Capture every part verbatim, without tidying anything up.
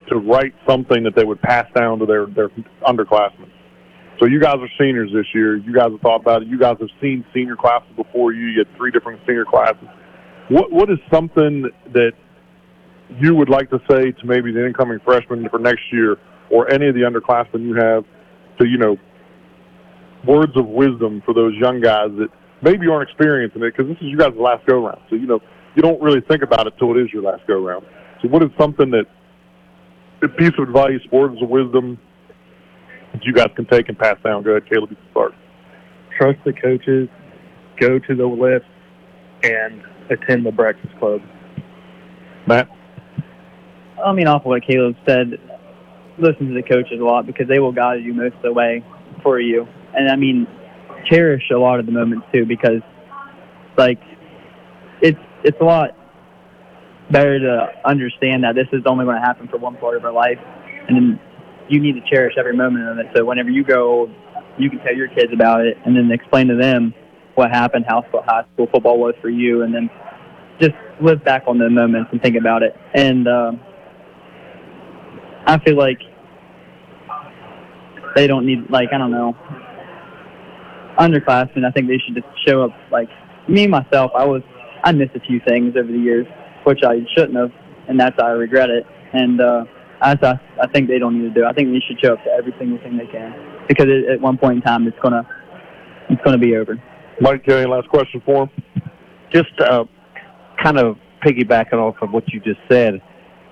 to write something that they would pass down to their, their underclassmen. So you guys are seniors this year. You guys have thought about it. You guys have seen senior classes before you. You had three different senior classes. What What is something that you would like to say to maybe the incoming freshmen for next year or any of the underclassmen you have to, you know, words of wisdom for those young guys that maybe aren't experiencing it, because this is you guys' last go-round. So, you know, you don't really think about it till it is your last go-round. So what is something that, a piece of advice, words of wisdom that you guys can take and pass down? Go ahead, Caleb, you can start. Trust the coaches, go to the lifts, and attend the breakfast club. Matt? I mean, off of what Caleb said, listen to the coaches a lot because they will guide you most of the way for you. And, I mean, cherish a lot of the moments, too, because, like, it's it's a lot better to understand that this is only going to happen for one part of our life, and then you need to cherish every moment of it. So whenever you go, you can tell your kids about it and then explain to them what happened, how high school football was for you, and then just live back on the moments and think about it. And um, I feel like they don't need, like, I don't know, underclassmen, I think they should just show up. Like, me, myself, I was, I missed a few things over the years, which I shouldn't have, and that's I regret it. And uh, I, I think they don't need to do it. I think they should show up to every single thing they can, because it, at one point in time, it's gonna it's gonna be over. Mike, any last question for him? Just uh, kind of piggybacking off of what you just said,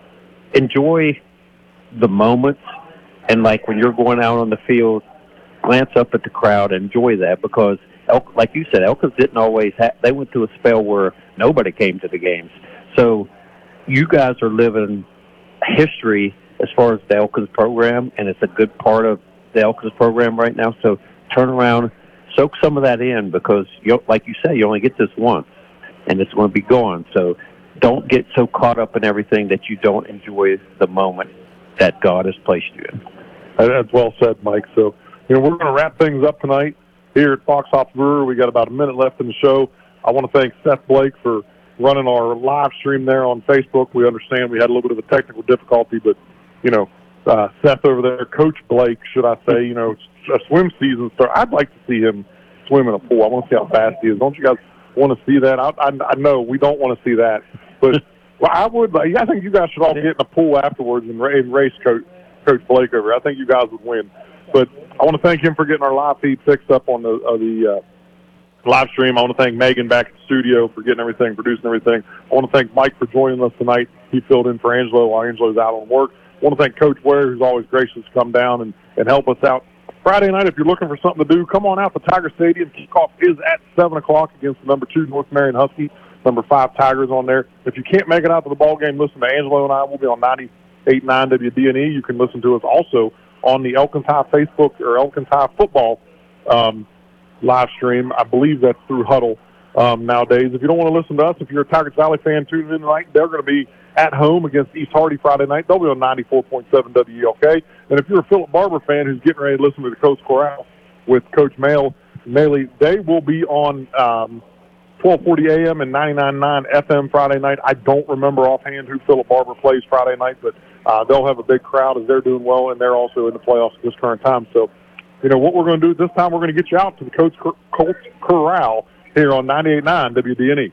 enjoy the moments, and like when you're going out on the field, glance up at the crowd, enjoy that, because Elk, like you said, Elkins didn't always have, they went through a spell where nobody came to the games. So you guys are living history as far as the Elkins program, and it's a good part of the Elkins program right now. So turn around, soak some of that in, because, you, like you say, you only get this once, and it's going to be gone. So don't get so caught up in everything that you don't enjoy the moment that God has placed you in. That's well said, Mike. So, you know, we're going to wrap things up tonight here at Fox Hops Brewery. We got about a minute left in the show. I want to thank Seth Blake for running our live stream there on Facebook. We understand we had a little bit of a technical difficulty, but, you know, uh, Seth over there, Coach Blake, should I say, you know, a swim season start. I'd like to see him swim in a pool. I want to see how fast he is. Don't you guys want to see that? I, I, I know we don't want to see that, but well, I would. I think you guys should all get in a pool afterwards and, and race Coach, Coach Blake over. I think you guys would win. But I want to thank him for getting our live feed fixed up on the uh, the uh, live stream. I want to thank Megan back at the studio for getting everything, producing everything. I want to thank Mike for joining us tonight. He filled in for Angelo while Angelo's out on work. I want to thank Coach Ware, who's always gracious to come down and, and help us out. Friday night, if you're looking for something to do, come on out to Tiger Stadium. Kickoff is at seven o'clock against the number two North Marion Huskies, number five Tigers on there. If you can't make it out to the ball game, listen to Angelo and I. We'll be on ninety-eight point nine W D N E. You can listen to us also on the Elkins High Facebook or Elkins High football um, live stream. I believe that's through Huddle um, nowadays. If you don't want to listen to us, if you're a Tigers Valley fan tuning in tonight, they're going to be at home against East Hardy Friday night. They'll be on ninety-four point seven W E L K. And if you're a Philip Barber fan who's getting ready to listen to the Coach Corral with Coach Mail, Maley, they will be on um, twelve forty A M and ninety-nine point nine F M Friday night. I don't remember offhand who Philip Barber plays Friday night, but uh, they'll have a big crowd as they're doing well, and they're also in the playoffs at this current time. So, you know, what we're going to do this time, we're going to get you out to the Coach Coach Corral here on ninety-eight point nine W D N E.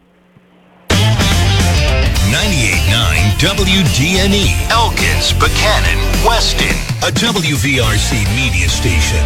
ninety-eight point nine W D N E, Elkins, Buchanan, Weston, a W V R C media station.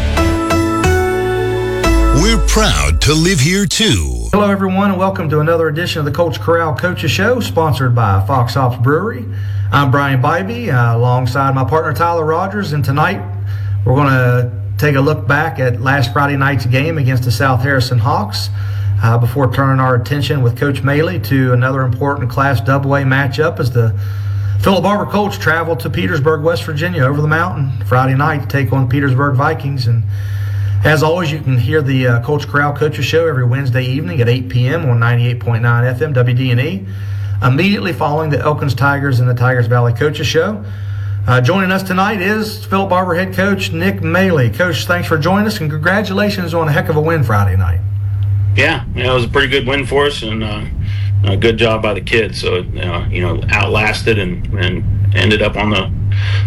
We're proud to live here, too. Hello, everyone, and welcome to another edition of the Coach Corral Coaches Show, sponsored by Fox Hops Brewery. I'm Brian Bybee, uh, alongside my partner Tyler Rogers, and tonight we're going to take a look back at last Friday night's game against the South Harrison Hawks uh, before turning our attention with Coach Maley to another important Class double A matchup as the Philip Barber Colts travel to Petersburg, West Virginia, over the mountain Friday night to take on the Petersburg Vikings. And as always, you can hear the uh, Coach Corral Coaches Show every Wednesday evening at eight P M on ninety-eight point nine F M W D N E, immediately following the Elkins Tigers and the Tigers Valley Coaches Show. Uh, joining us tonight is Philip Barber head coach Nick Maley. Coach, thanks for joining us, and congratulations on a heck of a win Friday night. Yeah, yeah, it was a pretty good win for us, and uh, a good job by the kids. So, uh, you know, outlasted and, and ended up on the